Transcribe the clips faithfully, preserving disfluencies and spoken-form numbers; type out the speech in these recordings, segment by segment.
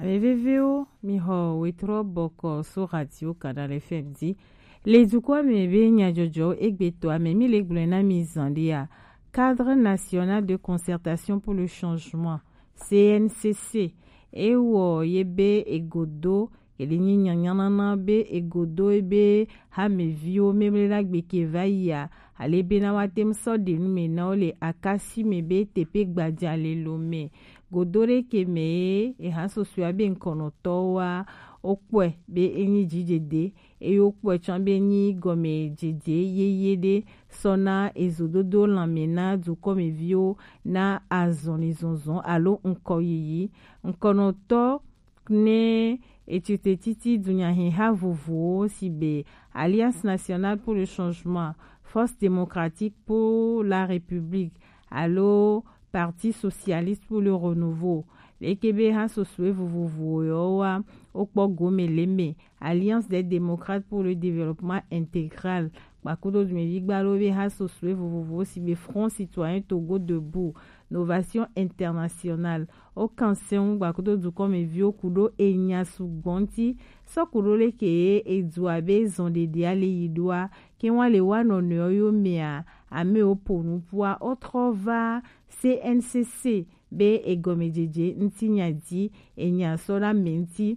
Aveveo miho wetro boko so radio Canal F M di les dukwa mebe nyajojo egbeto amemi le glena mizandia Cadre national de concertation pour le changement C N C C ewo yebe egodo elinyi nyanyanana be egodo ebe hamevio memela gbeke vaya alebe na watem so de numena ole akasi mebe tepe gbadia le lome godore keme e haso suabe nkonotowa okwe be enyi jijede e okwe chambe ni gome jede yeyede sona ezododo lamena du kome vio na azonizonzon alo nkoyiyi nkonoto ne etutetiti dunya ha vovo sibe Alliance nationale pour le changement, Force démocratique pour la République, allo Parti socialiste pour le renouveau. Lekebe ha soswe vovo yowa okpo gomeleme Alliance des démocrates pour le développement intégral. Bakodo dmevigbalobe ha soswe vovo sibe Front citoyen Togo debout. Novation internationale. Aucun seon bakodo du comme vio kudo enya sugonti so kudo le ke e duabe zonde dia le yidwa ke wa le wa no yo mea ame oponu poa otrova C N C C be egomejeje ntinya di enya sola menti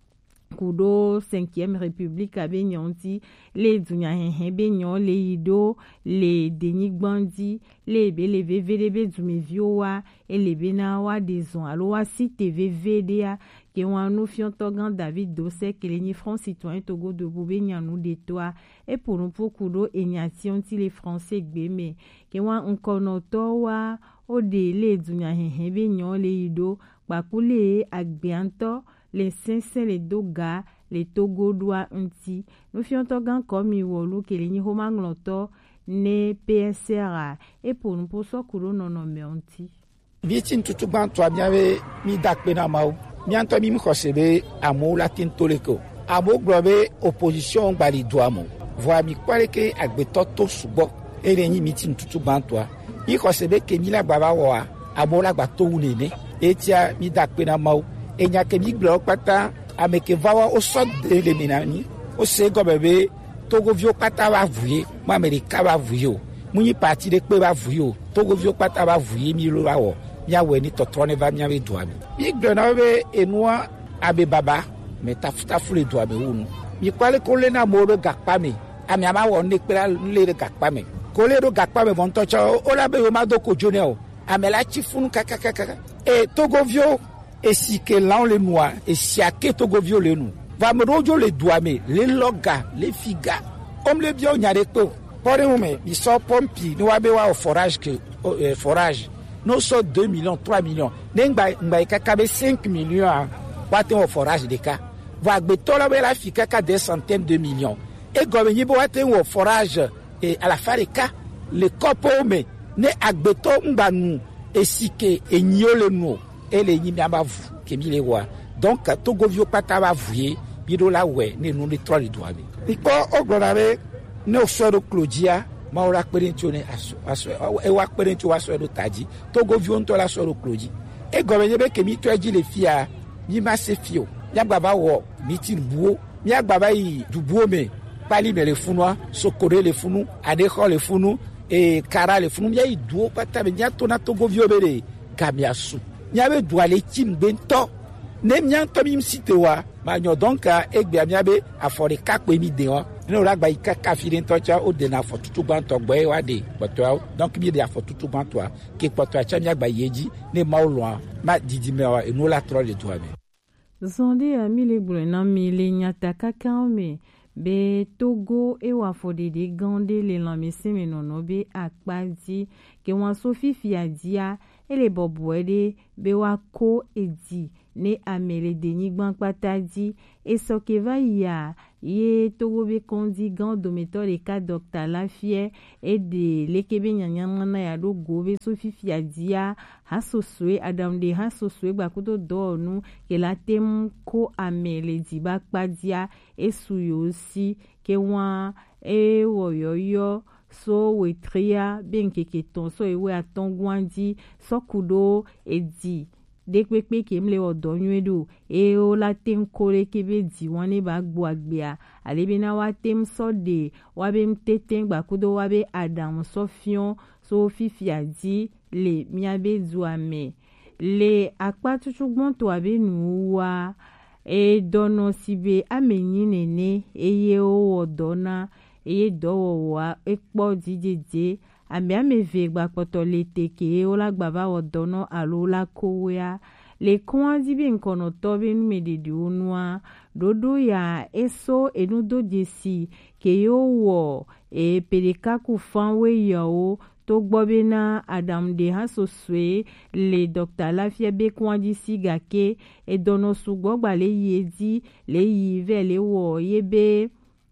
kudo cinquième république abe nyonti le dunya hen be nyon le yido le denigbandi le be le vvdb dumeviowa e le bena wa dezon alo wa si tv vda ke wa no fiontogan David Dossé ke le ni Front citoyen Togo de bobe nyanu de toi e pour nous pour kudo enyation ti les français gbeme ke wa nkonoto wa o de le dunya hen be nyon le yido bakule agbianto les cinq les doga les togodois unti nous fions gan comme iwolu ke le ni homangloto ne P S R et pour nous pour so kuro nono meonti bitin tutu ban to biawe mi dakpe na mawo mi anto mi mkhosebe amo latin toleko amo globe opposition bali doamo voa mi kwale ke agbeto to subo e le ni mitin tutu ban to mi khosebe ke mi la baba wa amo la gba to unene etia mi dakpe na mawo enya ke mi glo pata ameke vawa o so de le minani o se go bebe Togo vio pata va vuye ma Amerika va vuyo muni parti de pe va vuyo Togo vio pata va vuye mi lo wa wo mi awe ni totrone va mi ave doami mi glo na be enua abe baba me tafuta fule doami unu mi kwale kole na moro gakpa me ami ama wo ne pera le gakpa me kole ro gakpa me von tocha o la be o ma do ko jone o amela chifunu kaka kaka e Togo vio et si que l'on les noix et si à que Togo violé nous va me rojo les douame les loga les figa comme le bio nyare ko pour nous ils sont pompi nous abewa au forage que euh, forage nous sont deux millions trois millions n'engba ngba kakabe cinq millions waté au forage de cas va betola be la fika ka des centaines de millions et gomeni bo waté au forage et à la fareka les copo mais ne agbeto ngba nous et si que enyole nous et les nyamba vu ke mi le wa donc Togo vio pata va vuye bido la we ne no le trois le doabe iko oglonabe ne o so do Claudia ma ora perentione aso aso e wa perenti wa so do taji Togo vio nto la so do Claudia e gomenye be ke mi to aji le fia mi ma se fio ya baba wo mi ti buo mi agbaba yi du buo me pali me le funwa sokore le funu ade kho le funu e kara le funu mi yi duo pata be nya to na Togo vio be de gamiasu miabe douale tim bento ne mianto mi sitewa ma nyo donc egbe miabe afore kakwe mi de o no ragba ikaka fire ntocha o de na fo tutu banto gbe wa de poto donc mi de afo tutu banto ke poto acha mi agba yeji ne maulwa ma didi mewa e no la tro le doabe zonde a mi le bulena mi le nyata kakame be Togo e wa fode de gande le lamise me nono be akpaji ke wan sofi fiadia e le bobuede be wa ko edi ne amele deni gban patadi e soke va ya ye Togo be kondi gando méthode ka docteur Lafie e de lekebe nyanyana ya do gobe sofi fiadia hasoswe adam de hasoswe bakudo do nu ke la tem ko amele di bakpadia e suyo si ke wan e woyoyo so wetria ben keke ton so ewe atongwandi so kudo edi dekpepe kemle odonywedo e o la tem kore kebe di wane ba gbo agbea alebe na wa tem so de wa be mteten gbakudo wa be adam so fion so fifi adi le miabe duame le akpa tutugbon to abe nuwa e dono sibe amenyi nene eye o odona eye dowo wa ekpo didede ame ameve gbakpoto le teke o la gbaba odono alo la kowea le kwa dibe nkono tobe numedede onua dodo ya eso enudo desi ke yo wo e pedeka ku fanwe yo to gbobe na adam de hasoswe le docteur lafia be kwa disi gake e dono sugbo gba le yedi le yive le wo yebe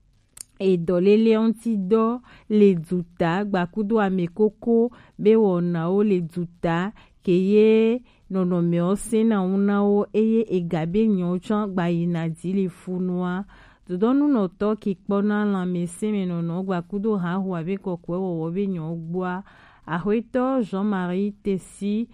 e dolele antido le duta gbakudo amekoko be wona o le duta keye nono me ose na una o eye egabe nyochan gba yinadi le funua dodonu no to ki pona la mese me nono gbakudo ha hu abe kokwe wo be nyogboa ahweto Jean-Marie Tessi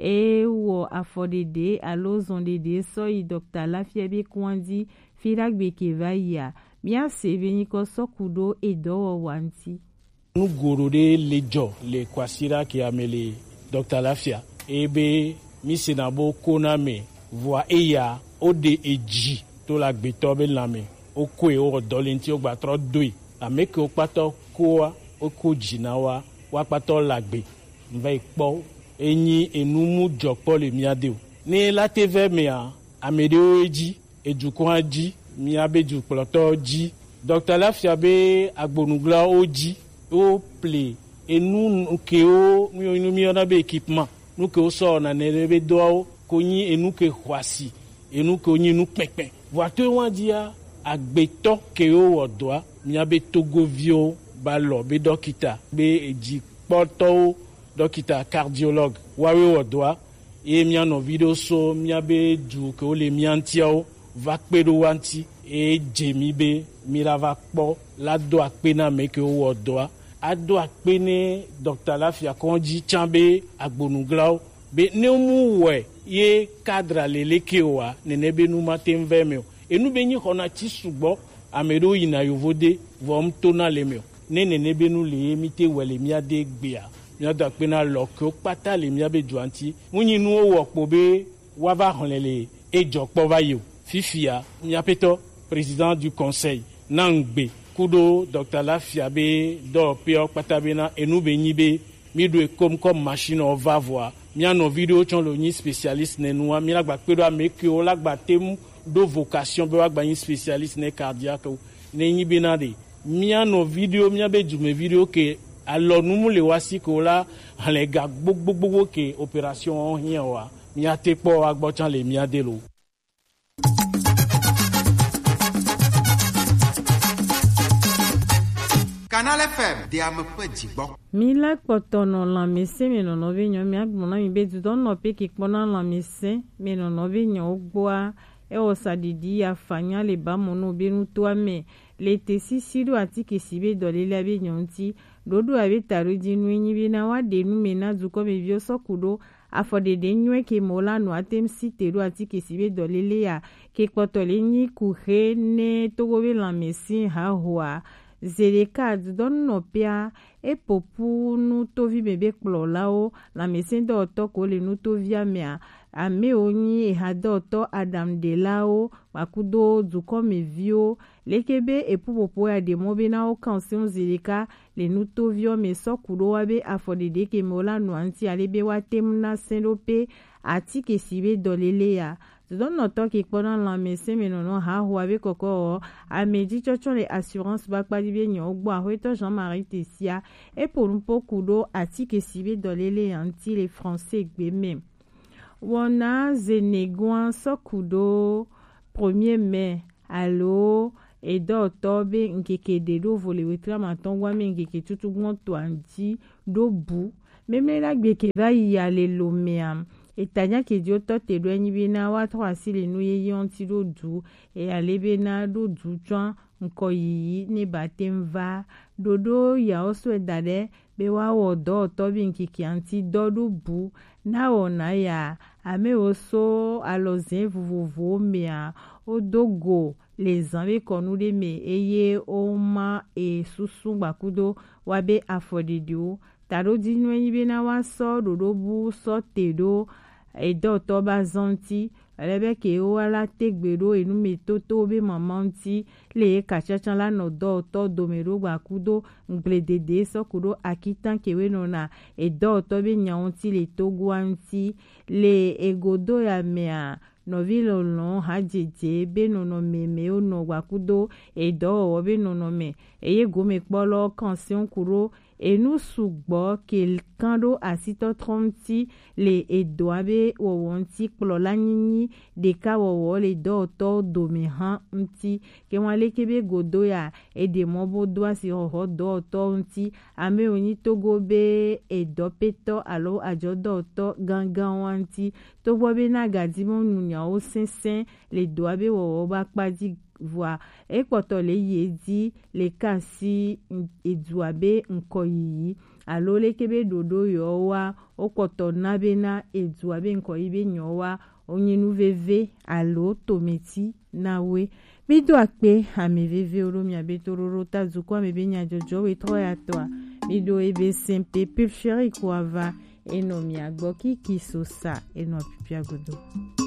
e wo afodede alo zondede so i docteur lafia be kwandi firagbe kevaya bien sebe niko sokudo edo wanti nous gorode lejo le kwasira ki amele docteur lafia ebe misenabo koname voa eya ode eji to la gbeto be lame okwe o dolenti o gbatro doi ameke o pato koa o ko jinawa wa pato lagbe nva ipo enyi enumu jopo le miade o ni la tv mea amede o eji ejukun aji mi abeju ploto ji docteur lafia be agbonugla oji o ple enu ke o mi inu mi ona be equipment nu ke o so na nerebe do ko yin enu ke hwasi enu ke yin nu pepe voiture wan dia agbeto ke o odoa mi abe togovio balo be dokita be eji poto dokita cardiologue wawe odoa e mi ano video so mi abe ju ke o le mi antiao va pedo wanti e jemi be mirava kpo la do akpena meke o odoa ado akpene docteur lafia konji chambe agbonuglao be neumu we ye cadre leleke wa nenebe nu matem vemeo enu be nyi hona ti sugbo amedo yina yovode vom tona lemeo ne nenebe nu le emite wele miade gbea miado akpena lokko pata le miabe juanti munyi nu o wopo be wava honlele ejo kpo vayo fifia miapeto président du conseil nangbe kudo docteur lafia be do pio patabena enube nyibe midwe comme comme machine on va voir miano video chon lo ni spécialiste ne noa mi lagba pedo ameke o lagba temu do vocation be wagba ni spécialiste ne cardiaque ne nyibe na de miano video miabe jume video ke alors nous le wasi ko la les gars gbogbo ke opération on hien wa mi atepo agbo chan le mi adelo. Canal F M de am petit bon. Mila kotono la mese me no no venyo mi agbona mi bedu don no pe ki pona la mese me no no venyo ogboa e o sadidi afanya le ba mono benu to ame le tesi sidu atike sibe dole la be nyonti dodo abe tarudi nwenyi bina wa de nu mena zuko me bio sokudo afodede nywe ke mola no atem siteru atike sibe dole le ya ke potole nyi kuhe ne togobe la mese ha hoa Zereka don no pia e popu nu tovi bebe klolao la mesen do to ko le nu tovia mea ame oni e hado to adam de lao makudo duko me vio lekebe e popo ya de mobina o kansion zereka le nu tovio me sokudo wabe afodede ke mola no anti alebe watemna sendope atike sibe dolele ya don no to ki pona la mese me no no ha ho avec koko a medi chocho les assurance ba pa libye nyo gbo ahweto Jean-Marie Tessia et pour un peu kudo atike sibe dolele anti les français gbeme wona zenegwan sokudo premier mai allo et do tobe nkeke de do vole wetra matongwa me nkeke tutu gwan to anti do bu même la gbeke va y aller lomeam etanya ke dio to te do enyi bina wa to asile nu ye yonti do du e alebe na do du twan nko yi ni batemva dodo ya oso edade be wa wo do to bi nkiki anti do do bu na ona ya ame oso alozin vovovo mea odogo les enve konude me eye oma e susu bakudo wabe afodidio taro dinwe ibena waso dodobu so tedo edo to bazanti alebe ke o ala tegbero enu metoto be mamanti le kachachan la no do to domero bakudo ngledede so kudo akitan kewe nona edo to be nyaunti le toguanti le egodo ya mea novilo lon hajeje be nono meme o no wakudo edo o be nono me eye gome polo kansion kuro enu sugbo kelkando asito tromti le edoabe wowonti plola nyinyi deka wowo le do to domehan nti ke wale kebe godo ya ede mobo doa si ho do to nti ame oni togo be edo peto alo ajo do to gangan wanti to bobe na gadimo nunya o sensen le doabe wowo ba padi voa e poto le yedi le kasi eduabe nko yi alo le kebe dodo yo wa o poto nabena eduabe nko ibe nyowa onyinu veve alo tometi nawe bido akpe ame veve oromi abetororo tazuko ame benya jojo we tro ya toa bido ebe sempe pep chéri kwava enomi agboki kisosa eno pipia godo.